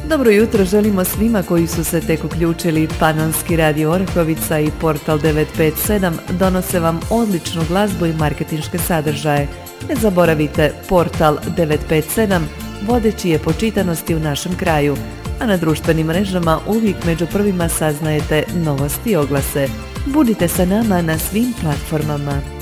Dobro jutro želimo svima koji su se tek uključili. Panonski radio Orahovica i Portal 957 donose vam odličnu glazbu i marketinške sadržaje. Ne zaboravite, Portal 957 vodeći je po čitanosti u našem kraju, a na društvenim mrežama uvijek među prvima saznajete novosti i oglase. Budite sa nama na svim platformama.